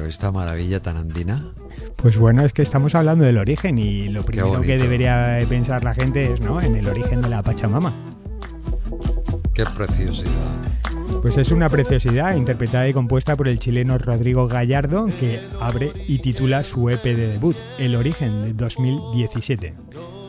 pero esta maravilla tan andina. Pues bueno, es que estamos hablando del origen y lo primero que bonito. debería pensar la gente es, ¿no?, en el origen de la Pachamama. Qué preciosidad. Pues es una preciosidad interpretada y compuesta por el chileno Rodrigo Gallardo, que abre y titula su EP de debut, El Origen, de 2017.